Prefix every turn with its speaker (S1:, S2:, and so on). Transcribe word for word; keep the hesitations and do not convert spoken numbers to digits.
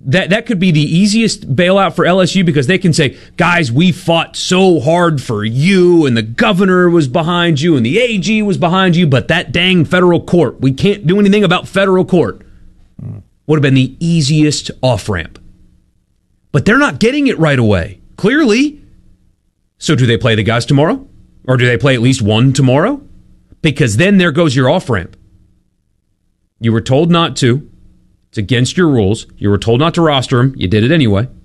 S1: that that could be the easiest bailout for L S U because they can say, guys, we fought so hard for you, and the governor was behind you, and the A G was behind you, but that dang federal court, we can't do anything about federal court. Mm. Would have been the easiest off-ramp. But they're not getting it right away, clearly. So do they play the guys tomorrow? Or do they play at least one tomorrow? Because then there goes your off-ramp. You were told not to. It's against your rules. You were told not to roster him. You did it anyway.